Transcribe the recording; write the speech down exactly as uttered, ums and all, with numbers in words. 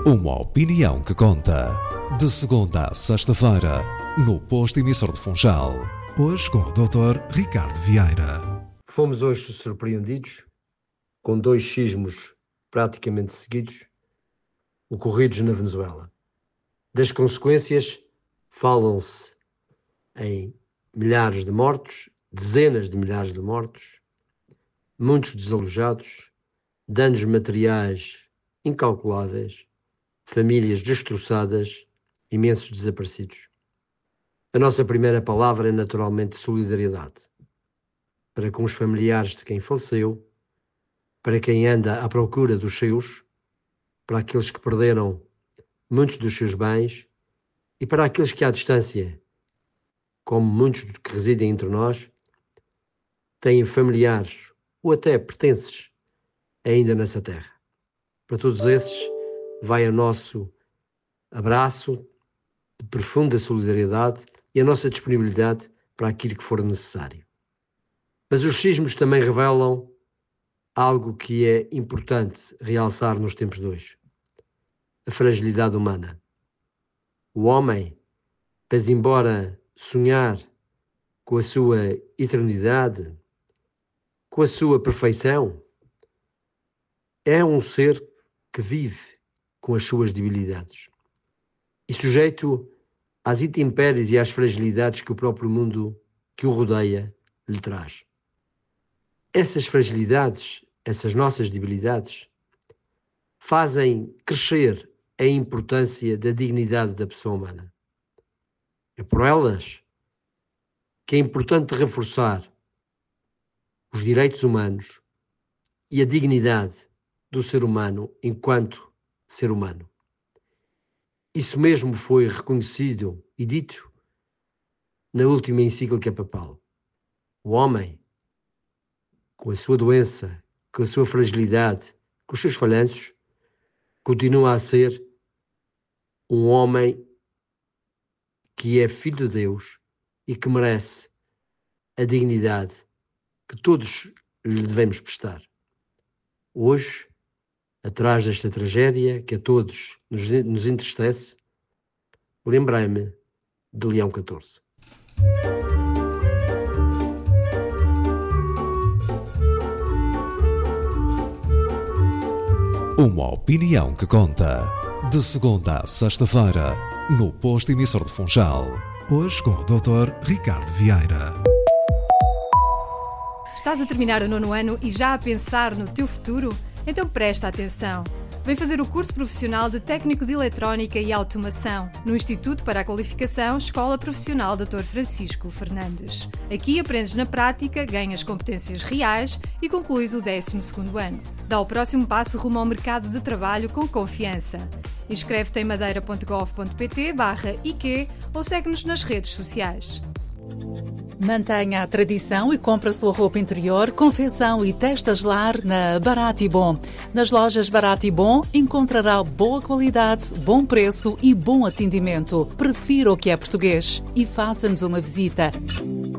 Uma opinião que conta. De segunda a sexta-feira, no posto emissor de Funchal. Hoje com o doutor Ricardo Vieira. Fomos hoje surpreendidos com dois sismos praticamente seguidos ocorridos na Venezuela. Das consequências, falam-se em milhares de mortos, dezenas de milhares de mortos, muitos desalojados, danos materiais incalculáveis, famílias destroçadas, imensos desaparecidos. A nossa primeira palavra é naturalmente solidariedade, para com os familiares de quem faleceu, para quem anda à procura dos seus, para aqueles que perderam muitos dos seus bens e para aqueles que à distância, como muitos que residem entre nós, têm familiares ou até pertences ainda nessa terra. Para todos esses, vai o nosso abraço de profunda solidariedade e a nossa disponibilidade para aquilo que for necessário. Mas os sismos também revelam algo que é importante realçar nos tempos de hoje: a fragilidade humana. O homem, pese embora sonhar com a sua eternidade, com a sua perfeição, é um ser que vive com as suas debilidades e sujeito às intempéries e às fragilidades que o próprio mundo que o rodeia lhe traz. Essas fragilidades, essas nossas debilidades, fazem crescer a importância da dignidade da pessoa humana. É por elas que é importante reforçar os direitos humanos e a dignidade do ser humano enquanto ser humano. Isso mesmo foi reconhecido e dito na última encíclica papal. O homem, com a sua doença, com a sua fragilidade, com os seus falhanços, continua a ser um homem que é filho de Deus e que merece a dignidade que todos lhe devemos prestar. Hoje, atrás desta tragédia que a todos nos, nos entristece, lembrei-me de Leão catorze. Uma opinião que conta. De segunda a sexta-feira, no posto emissor de Funchal. Hoje com o doutor Ricardo Vieira. Estás a terminar o nono ano e já a pensar no teu futuro? Então presta atenção. Vem fazer o curso profissional de Técnico de Eletrónica e Automação no Instituto para a Qualificação Escola Profissional doutor Francisco Fernandes. Aqui aprendes na prática, ganhas competências reais e concluís o décimo segundo ano. Dá o próximo passo rumo ao mercado de trabalho com confiança. Inscreve-te em madeira ponto gov ponto pt barra I Q ou segue-nos nas redes sociais. Mantenha a tradição e compre a sua roupa interior, confecção e testas lar na Barato e Bom. Nas lojas Barato e Bom encontrará boa qualidade, bom preço e bom atendimento. Prefira o que é português e faça-nos uma visita.